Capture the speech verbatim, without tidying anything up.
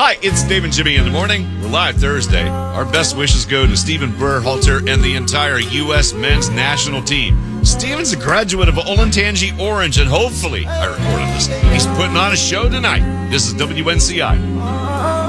Hi, it's Dave and Jimmy in the morning. We're live Thursday. Our best wishes go to Stephen Berhalter and the entire U S men's national team. Stephen's a graduate of Olentangy Orange, and hopefully, I recorded this, he's putting on a show tonight. This is W N C I.